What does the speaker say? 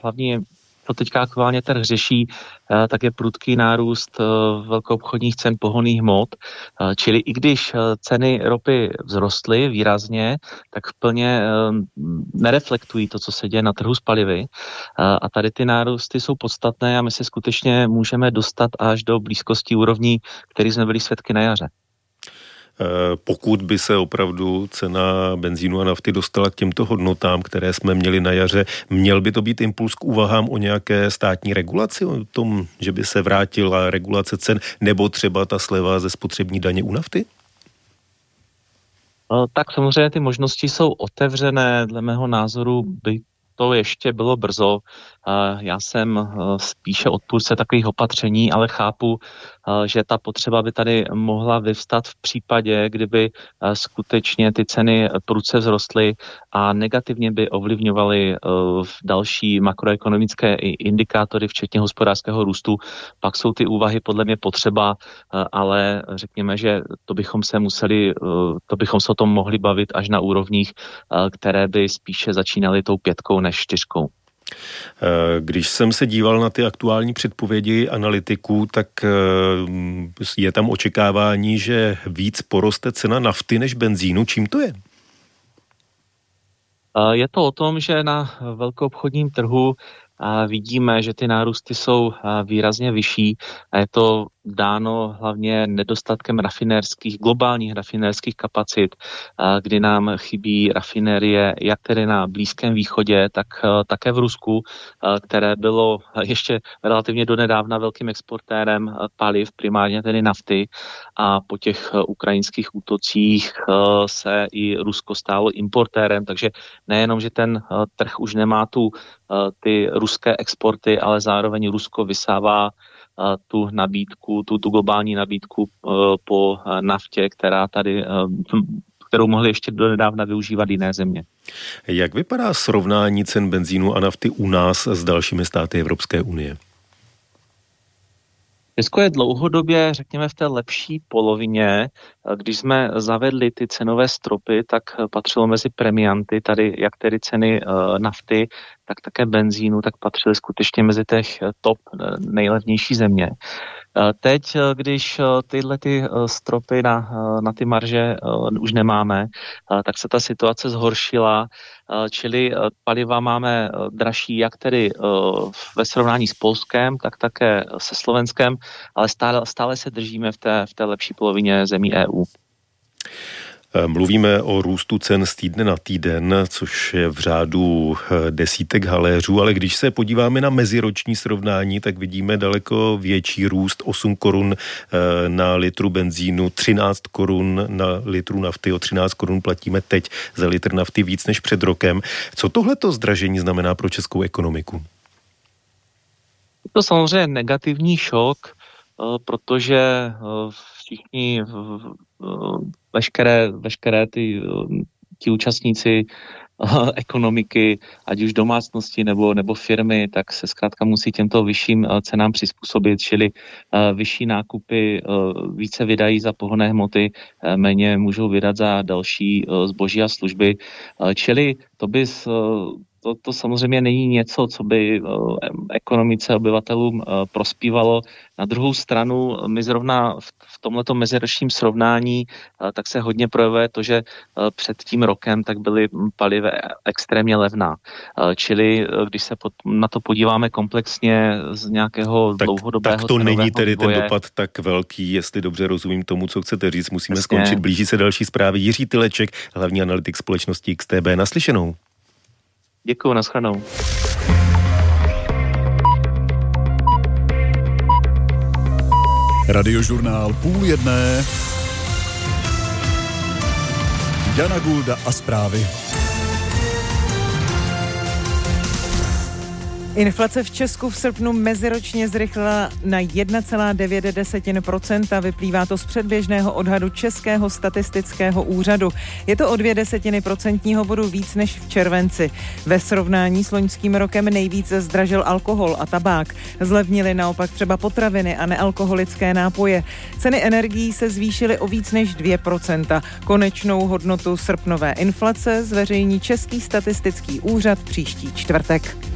hlavně to teďka aktuálně trh řeší, tak je prudký nárůst velkoobchodních cen pohonných hmot. Čili i když ceny ropy vzrostly výrazně, tak plně nereflektují to, co se děje na trhu s palivy. A tady ty nárůsty jsou podstatné a my se skutečně můžeme dostat až do blízkosti úrovní, který jsme byli svědky na jaře. Pokud by se opravdu cena benzínu a nafty dostala k těmto hodnotám, které jsme měli na jaře, měl by to být impuls k úvahám o nějaké státní regulaci, o tom, že by se vrátila regulace cen, nebo třeba ta sleva ze spotřební daně u nafty? Tak samozřejmě ty možnosti jsou otevřené, dle mého názoru by to ještě bylo brzo. Já jsem spíše odpůrce takových opatření, ale chápu, že ta potřeba by tady mohla vyvstat v případě, kdyby skutečně ty ceny prudce vzrostly a negativně by ovlivňovaly další makroekonomické indikátory, včetně hospodářského růstu. Pak jsou ty úvahy podle mě potřeba, ale řekněme, že to bychom se o tom mohli bavit až na úrovních, které by spíše začínaly tou 5 než 4. Když jsem se díval na ty aktuální předpovědi analytiků, tak je tam očekávání, že víc poroste cena nafty než benzínu. Čím to je? Je to o tom, že na velkoobchodním trhu vidíme, že ty nárůsty jsou výrazně vyšší a je to dáno hlavně nedostatkem globálních rafinérských kapacit, kdy nám chybí rafinérie jak tedy na Blízkém východě, tak také v Rusku, které bylo ještě relativně donedávna velkým exportérem paliv, primárně tedy nafty, a po těch ukrajinských útocích se i Rusko stálo importérem, takže nejenom, že ten trh už nemá ty ruské exporty, ale zároveň Rusko vysává tu nabídku, tu globální nabídku po naftě, kterou mohly ještě donedávna využívat jiné země. Jak vypadá srovnání cen benzínu a nafty u nás s dalšími státy Evropské unie? Česko je dlouhodobě, řekněme, v té lepší polovině. Když jsme zavedli ty cenové stropy, tak patřilo mezi premianty, tady jak tedy ceny nafty, tak také benzínu, tak patřily skutečně mezi těch top nejlevnější země. Teď, když tyhle ty stropy na ty marže už nemáme, tak se ta situace zhoršila, čili paliva máme dražší jak tedy ve srovnání s Polskem, tak také se Slovenskem, ale stále se držíme v té lepší polovině zemí EU. Mluvíme o růstu cen z týdne na týden, což je v řádu desítek haléřů, ale když se podíváme na meziroční srovnání, tak vidíme daleko větší růst, 8 korun na litru benzínu, 13 korun na litru nafty, o 13 korun platíme teď za litr nafty víc než před rokem. Co tohleto zdražení znamená pro českou ekonomiku? Je to samozřejmě negativní šok, protože všichni veškeré ti účastníci ekonomiky, ať už domácnosti nebo firmy, tak se zkrátka musí těmto vyšším cenám přizpůsobit, čili vyšší nákupy více vydají za pohonné hmoty, méně můžou vydat za další zboží a služby, čili to samozřejmě není něco, co by ekonomice obyvatelům prospívalo. Na druhou stranu, my zrovna v tomhleto meziročním srovnání tak se hodně projevuje to, že před tím rokem tak byly paliva extrémně levná. Čili když se na to podíváme komplexně z nějakého dlouhodobého tak to není tedy vývoje, ten dopad tak velký, jestli dobře rozumím tomu, co chcete říct. Musíme skončit. Blíží se další zprávy. Jiří Tyleček, hlavní analytik společnosti XTB. Naslyšenou. Děkuju, nashledanou. Radiožurnál 12:30. Jana Gulda a zprávy. Inflace v Česku v srpnu meziročně zrychlila na 1,9%. Vyplývá to z předběžného odhadu Českého statistického úřadu. Je to o 0,2% bodu víc než v červenci. Ve srovnání s loňským rokem nejvíce zdražil alkohol a tabák. Zlevnily naopak třeba potraviny a nealkoholické nápoje. Ceny energií se zvýšily o víc než 2%. Konečnou hodnotu srpnové inflace zveřejní Český statistický úřad příští čtvrtek.